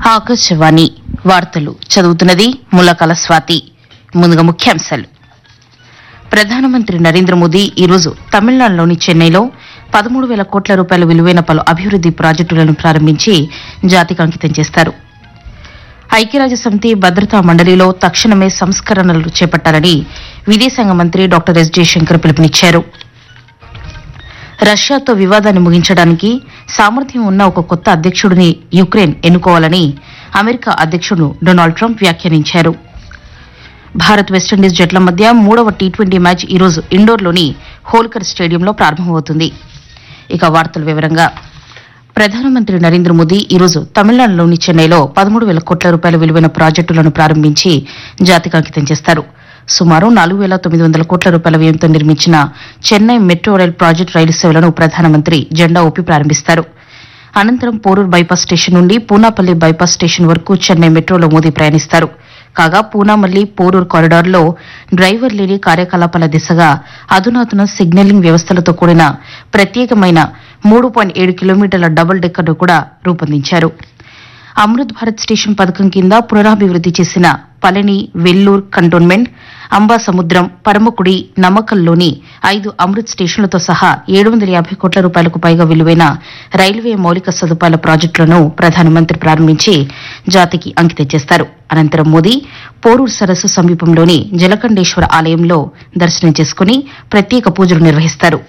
ఆకాశవాణి వార్తలు చదువుతున్నది ములకల స్వాతి. ముందుగా ముఖ్యాంశాలు. ప్రధానమంత్రి నరేంద్ర మోదీ ఈరోజు తమిళనాడులోని చెన్నైలో 13,000 కోట్ల రూపాయల విలువైన పలు అభివృద్ది ప్రాజెక్టులను ప్రారంభించి జాతికి అంకితం చేస్తారు. ఐక్యరాజ్యసమితి భద్రతా మండలిలో తక్షణమే సంస్కరణలు చేపట్టాలని విదేశాంగ మంత్రి డాక్టర్ ఎస్ జయశంకర్ పిలుపునిచ్చారు. రష్యాతో వివాదాన్ని ముగించడానికి సామర్థ్యం ఉన్న ఒక కొత్త అధ్యక్షుడిని యుక్రెయిన్ ఎన్నుకోవాలని అమెరికా అధ్యక్షుడు డొనాల్డ్ ట్రంప్ వ్యాఖ్యానించారు. భారత్ వెస్టిండీస్ జట్ల మధ్య 3వ టీ20 మ్యాచ్ ఈరోజు ఇండోర్లోని హోల్కర్ స్టేడియంలో ప్రారంభమవుతుంది. ఇక వార్తల వివరంగా ప్రధానమంత్రి నరేంద్ర మోదీ ఈరోజు తమిళనాడులోని చెన్నైలో 13,000 కోట్ల రూపాయల విలువైన ప్రాజెక్టులను ప్రారంభించి జాతికి అంకితం చేస్తారు. సుమారు 4,900 కోట్ల రూపాయల వ్యయంతో నిర్మించిన చెన్నై మెట్రో రైల్ ప్రాజెక్టు రైలు సేవలను ప్రధానమంత్రి జెండా ఊపి ప్రారంభిస్తారు. అనంతరం పోరూర్ బైపాస్ స్టేషన్ నుండి పూనాపల్లి బైపాస్ స్టేషన్ వరకు చెన్నై మెట్రోలో మోదీ ప్రయాణిస్తారు. కాగా పూనామల్లి పోరూర్ కారిడార్లో డ్రైవర్ లేని కార్యకలాపాల దిశగా అధునాతన సిగ్నలింగ్ వ్యవస్థలతో కూడిన ప్రత్యేకమైన 3.7 కిలోమీటర్ల డబుల్ డెక్కర్ను కూడా రూపొందించారు. అమృత్ భారత్ స్టేషన్ పథకం కింద పునరాభివృద్ది చేసిన పళని, వెల్లూర్ కంటోన్మెంట్, అంబాసముద్రం, పరమకుడి, నమ్మకల్లోని 5 అమృత్ స్టేషన్లతో సహా 750 కోట్ల రూపాయలకు పైగా విలువైన రైల్వే మౌలిక సదుపాయాల ప్రాజెక్టులను ప్రధానమంత్రి ప్రారంభించి జాతికి అంకితం చేస్తారు. అనంతరం మోదీ పోరూర్ సరస్సు సమీపంలోని జలకండేశ్వర ఆలయంలో దర్శనం చేసుకుని ప్రత్యేక పూజలు నిర్వహిస్తారు.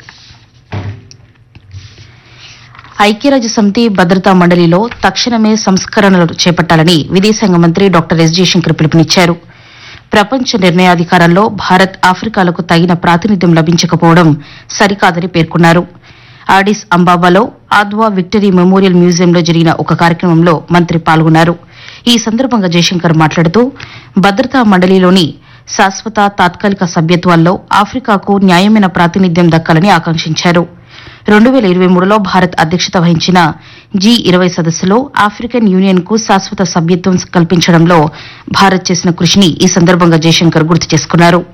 ఐక్యరాజ్యసమితి భద్రతా మండలిలో తక్షణమే సంస్కరణలు చేపట్టాలని విదేశాంగ మంత్రి డాక్టర్ ఎస్ జయశంకర్ పిలుపునిచ్చారు. ప్రపంచ నిర్ణయాధికారాల్లో భారత్, ఆఫ్రికాలకు తగిన ప్రాతినిధ్యం లభించకపోవడం సరికాదని పేర్కొన్నారు. ఆడిస్ అంబాబాలో ఆద్వా విక్టరీ మెమోరియల్ మ్యూజియంలో జరిగిన ఒక కార్యక్రమంలో మంత్రి పాల్గొన్నారు. ఈ సందర్భంగా జయశంకర్ మాట్లాడుతూ భద్రతా మండలిలోని శాశ్వత, తాత్కాలిక సభ్యత్వాల్లో ఆఫ్రికాకు న్యాయమైన ప్రాతినిధ్యం దక్కాలని ఆకాంక్షించారు. 2023లో భారత్ అధ్యక్షత వహించిన G20 సదస్సులో ఆఫ్రికన్ యూనియన్ కు శాశ్వత సభ్యత్వం కల్పించడంలో భారత్ చేసిన కృషిని ఈ సందర్భంగా జయశంకర్ గుర్తు చేసుకున్నారు.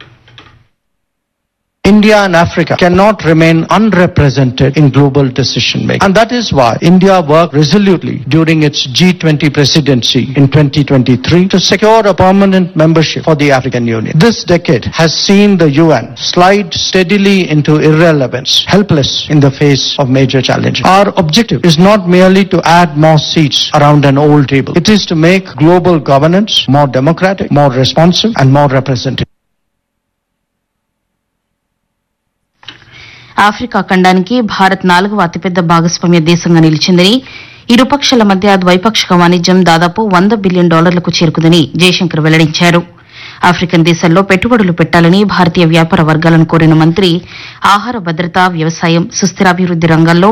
India and Africa cannot remain unrepresented in global decision making. And that is why India worked resolutely during its G20 presidency in 2023 to secure a permanent membership for the African Union. This decade has seen the UN slide steadily into irrelevance, helpless in the face of major challenges. Our objective is not merely to add more seats around an old table. It is to make global governance more democratic, more responsive, and more representative. Africa ఖండానికి Bharat 4వ అతిపెద్ద భాగస్వామ్య దేశంగా నిలిచిందని, ఇరుపక్షాల మధ్య ద్వైపాక్షిక వాణిజ్యం దాదాపు $100 billion చేరుకుందని జయశంకర్ వెల్లడించారు. ఆఫ్రికన్ దేశాల్లో పెట్టుబడులు పెట్టాలని భారతీయ వ్యాపార వర్గాలను కోరిన మంత్రి ఆహార భద్రత, వ్యవసాయం, సుస్థిరాభివృద్ది రంగాల్లో